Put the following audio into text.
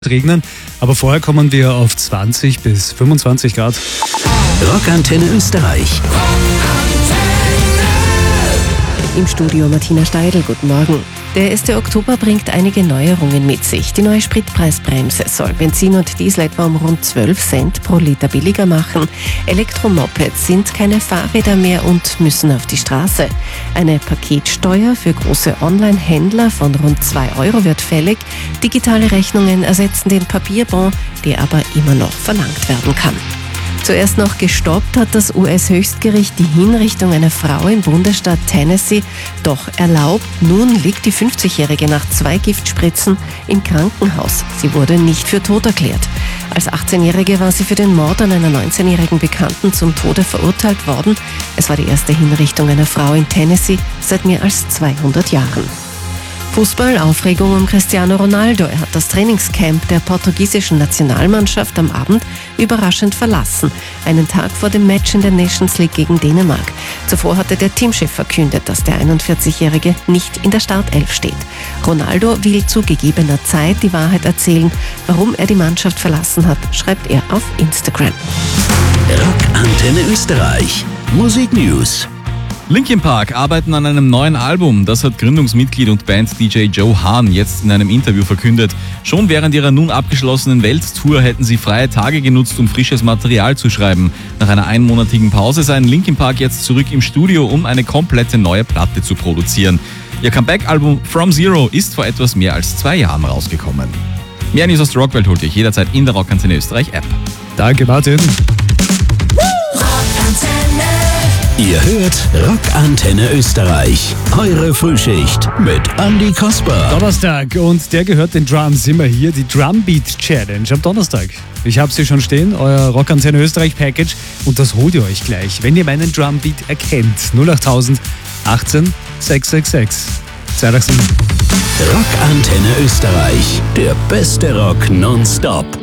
regnen, aber vorher kommen wir auf 20 bis 25 Grad. Rockantenne Österreich. Im Studio Martina Steidl, guten Morgen. Der 1. Oktober bringt einige Neuerungen mit sich. Die neue Spritpreisbremse soll Benzin und Diesel etwa um rund 12 Cent pro Liter billiger machen. Elektromopeds sind keine Fahrräder mehr und müssen auf die Straße. Eine Paketsteuer für große Online-Händler von rund 2 Euro wird fällig. Digitale Rechnungen ersetzen den Papierbon, der aber immer noch verlangt werden kann. Zuerst noch gestoppt hat das US-Höchstgericht die Hinrichtung einer Frau im Bundesstaat Tennessee doch erlaubt. Nun liegt die 50-Jährige nach 2 Giftspritzen im Krankenhaus. Sie wurde nicht für tot erklärt. Als 18-Jährige war sie für den Mord an einer 19-jährigen Bekannten zum Tode verurteilt worden. Es war die erste Hinrichtung einer Frau in Tennessee seit mehr als 200 Jahren. Fußball, Aufregung um Cristiano Ronaldo. Er hat das Trainingscamp der portugiesischen Nationalmannschaft am Abend überraschend verlassen. Einen Tag vor dem Match in der Nations League gegen Dänemark. Zuvor hatte der Teamchef verkündet, dass der 41-Jährige nicht in der Startelf steht. Ronaldo will zu gegebener Zeit die Wahrheit erzählen. Warum er die Mannschaft verlassen hat, schreibt er auf Instagram. Rockantenne Österreich. Musik News. Linkin Park arbeiten an einem neuen Album. Das hat Gründungsmitglied und Band-DJ Joe Hahn jetzt in einem Interview verkündet. Schon während ihrer nun abgeschlossenen Welttour hätten sie freie Tage genutzt, um frisches Material zu schreiben. Nach einer einmonatigen Pause seien Linkin Park jetzt zurück im Studio, um eine komplette neue Platte zu produzieren. Ihr Comeback-Album From Zero ist vor etwas mehr als 2 Jahren rausgekommen. Mehr News aus der Rockwelt holt ihr jederzeit in der Rockantenne Österreich App. Danke, Martin. Ihr hört Rockantenne Österreich. Eure Frühschicht mit Andi Kasper. Donnerstag und der gehört den Drums immer hier, die Drumbeat Challenge am Donnerstag. Ich habe sie schon stehen, euer Rockantenne Österreich Package, und das holt ihr euch gleich, wenn ihr meinen Drumbeat erkennt. 08000 18 666. 287. Rockantenne Österreich. Der beste Rock nonstop.